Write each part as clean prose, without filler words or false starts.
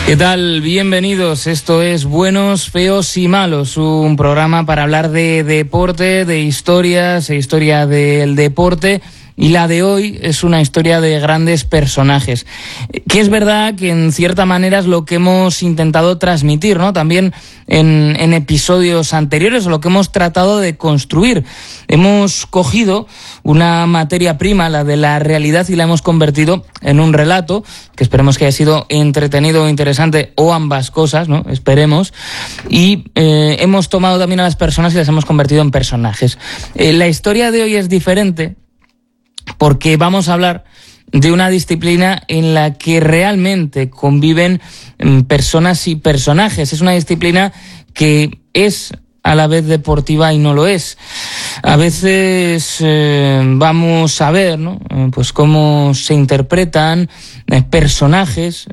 ¿Qué tal? Bienvenidos. Esto es Buenos, Feos y Malos, un programa para hablar de deporte, de historias, e historia del deporte. Y la de hoy es una historia de grandes personajes, que es verdad que en cierta manera es lo que hemos intentado transmitir, ¿no? También en episodios anteriores, o lo que hemos tratado de construir. Hemos cogido una materia prima, la de la realidad, y la hemos convertido en un relato, que esperemos que haya sido entretenido o interesante, o ambas cosas, ¿no? Esperemos. Y hemos tomado también a las personas y las hemos convertido en personajes. La historia de hoy es diferente, porque vamos a hablar de una disciplina en la que realmente conviven personas y personajes. Es una disciplina que es a la vez deportiva y no lo es. A veces vamos a ver, ¿no? Pues cómo se interpretan personajes,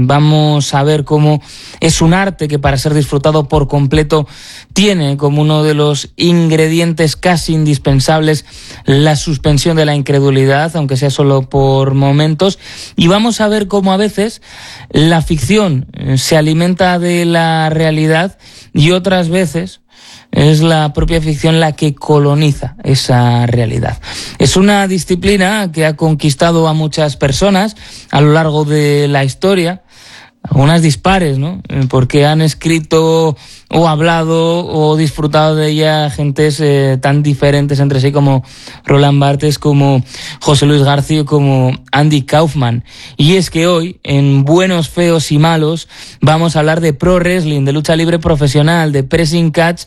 vamos a ver cómo es un arte que para ser disfrutado por completo tiene como uno de los ingredientes casi indispensables la suspensión de la incredulidad, aunque sea solo por momentos, y vamos a ver cómo a veces la ficción se alimenta de la realidad y otras veces es la propia ficción la que coloniza esa realidad. Es una disciplina que ha conquistado a muchas personas a lo largo de la historia, algunas dispares, ¿no? Porque han escrito o hablado o disfrutado de ella gentes tan diferentes entre sí como Roland Barthes, como José Luis García, como Andy Kaufman. Y es que hoy, en Buenos, Feos y Malos, vamos a hablar de pro wrestling, de lucha libre profesional, de pressing catch,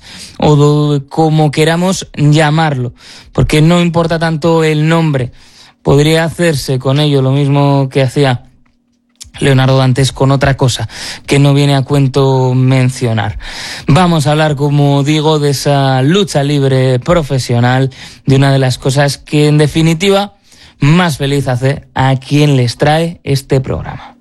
o como queramos llamarlo, porque no importa tanto el nombre. Podría hacerse con ello lo mismo que hacía Leonardo Dantes con otra cosa que no viene a cuento mencionar. Vamos a hablar, como digo, de esa lucha libre profesional, de una de las cosas que en definitiva más feliz hace a quien les trae este programa.